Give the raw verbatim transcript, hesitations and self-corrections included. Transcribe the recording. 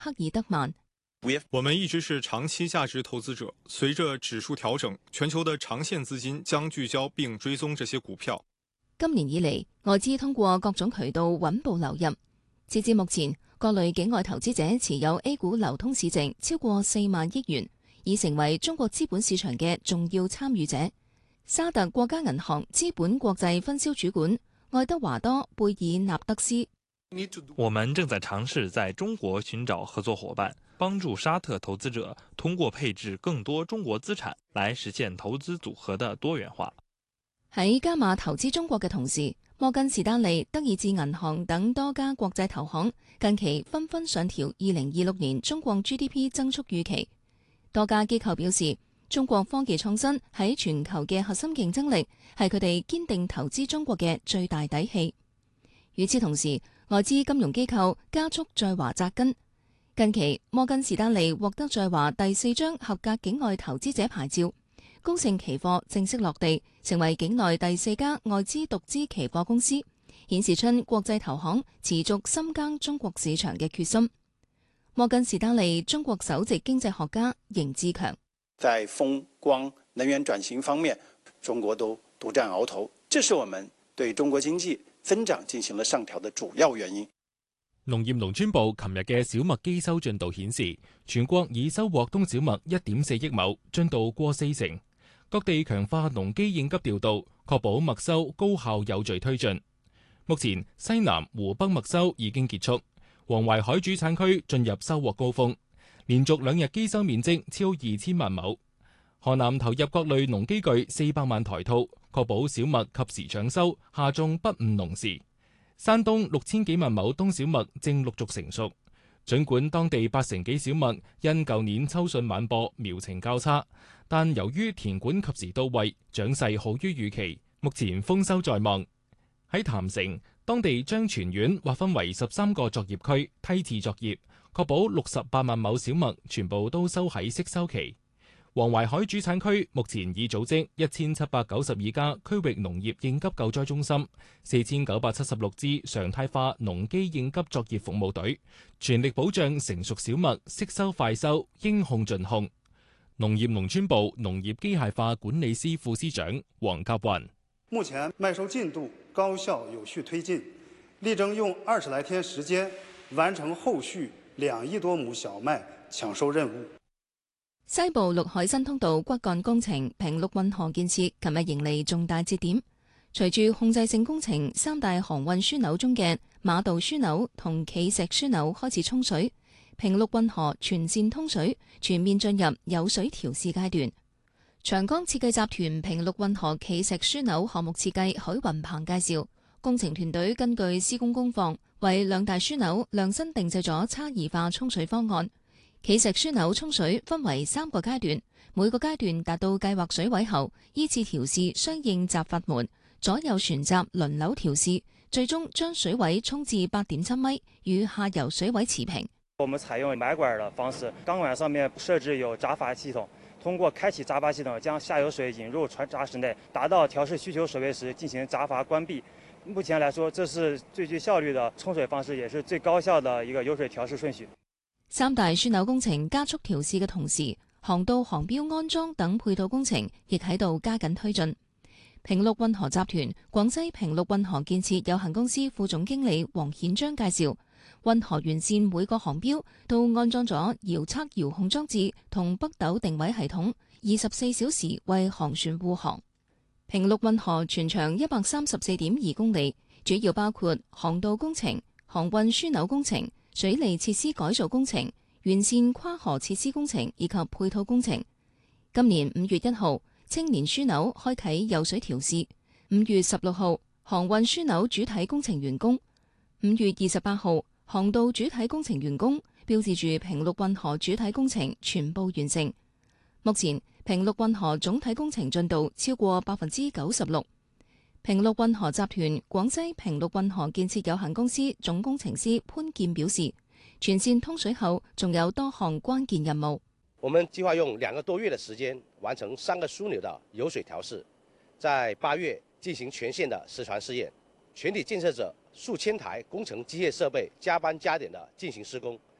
克爾德曼。 我們一直是長期價值投資者，隨着指數調整，全球的長線資金將聚焦並追蹤這些股票。 今年以嚟，外資通過各種渠道穩步流入，截至目前，各類境外投資者持有 A 股流通市值超過四萬億元，已成為中國資本市場嘅重要參與者。沙特國家銀行資本國際分銷主管愛德華多·貝爾納德斯： 我們正在嘗試在中國尋找合作夥伴，幫助沙特投資者通過配置更多中國資產來實現投資組合的多元化。 喺加碼投資中國嘅同時，摩根士丹利、德意志銀行等多家國際投行近期紛紛上調二零二六年中國 G D P 增速預期。多家機構表示，中國科技創新喺全球嘅核心競爭力係佢哋堅定投資中國嘅最大底氣。與此同時，外資金融機構加速在華紮根。近期，摩根士丹利獲得在華第四張合格境外投資者牌照，高盛期貨正式落地，成為境內第四家外資獨資期貨公司，顯示出國際投行持續深耕中國市場嘅決心。摩根士丹利中國首席經濟學家邢志強： 在風光能源轉型方面，中國都獨佔鰲頭，這是我們對中國經濟增長進行了上調的主要原因。 農業農村部琴日嘅小麥機收進度顯示，全國已收穫冬小麥一點四億畝，進度過四成。各地強化農機應急調度，確保麥收高效有序推進。目前西南、湖北麥收已經結束，黃淮海主產區進入收穫高峰，連續兩日機收面積超二千萬畝。河南投入各類農機具四百萬台套，確保小麥及時搶收，下種不誤農時。山東六千幾萬畝冬小麥正陸續成熟，儘管當地八成幾小麥因舊年秋汛晚播苗情較差，但由於田管及時到位，長勢好於預期，目前豐收在望。喺譚城，當地將全縣劃分為十三個作業區，梯次作業，確保六十八萬畝小麥全部都收喺適收期。黃淮海主產區目前已組織一千七百九十二家區域農業應急救災中心，四千九百七十六支常態化農機應急作業服務隊，全力保障成熟小麥適收快收，應控盡控。農業農村部農業機械化管理司副司長黃甲雲： 目前麥收進度高效有序推進，力爭用二十來天時間完成後續兩億多畝小麥搶收任務。 西部陸海新通道骨幹工程平陸運河建設琴日迎嚟重大節點，隨住控制性工程三大航運樞紐中嘅馬道樞紐同企石樞紐開始沖水，平陸運河全線通水，全面進入有水調試階段。長江設計集團平陸運河企石樞紐項目設計許雲鵬介紹，工程團隊根據施工工況，為兩大樞紐量身定製咗差異化沖水方案。企石樞紐沖水分為三個階段，每個階段達到計劃水位後，依次調試相應閘閥門，左右旋閘輪流調試，最終將水位沖至八點七米，與下游水位持平。 我們採用埋管的方式，鋼管上面設置有閘閥系統，通過開啟閘閥系統，將下游水引入船閘室內，達到調試需求水位時進行閘閥關閉。目前來說，這是最具效率的沖水方式，也是最高效的一個油水調試順序。 三大樞紐工程加速調試嘅同時，航道航標安裝等配套工程亦喺度加緊推進。平陸運河集團廣西平陸運河建設有限公司副總經理黃顯章介紹，運河沿線每個航標都安裝咗遙測遙控裝置同北斗定位系統，二十四小時為航船護航。平陸運河全長一百三十四點二公里，主要包括航道工程、航運樞紐工程、水利設施改造工程、沿線跨河設施工程以及配套工程。今年五月一號，青年樞紐開啟有水調試；五月十六號，航運樞紐主體工程完工；五月二十八號，航道主體工程完工，標誌住平陸運河主體工程全部完成。目前，平陸運河總體工程進度超過百分之九十六。平陸運河集團廣西平陸運河建設有限公司總工程師潘健表示，全線通水後仲有多項關鍵任務。 我們計劃用兩個多月的時間完成三個樞紐的油水調試，在八月進行全線的實船試驗，全體建設者數千台工程機械設備加班加點的進行施工，